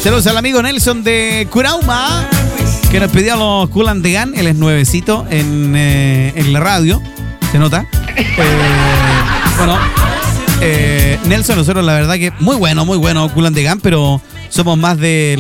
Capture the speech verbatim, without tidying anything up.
Saludos al amigo Nelson de Curauma, que nos pidió los Kool and the Gang. Él es nuevecito en, eh, en la radio, se nota. Eh, bueno, eh, Nelson, nosotros la verdad que muy bueno, muy bueno Kool and the Gang, pero somos más de